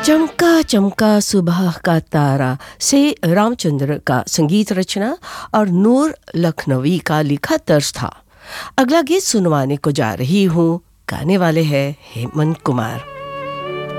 चमका चमका सुबह का तारा से रामचंद्र का संगीत रचना और नूर लखनवी का लिखा तर्ज था। अगला गीत सुनवाने को जा रही हूँ, गाने वाले हैं हेमंत कुमार।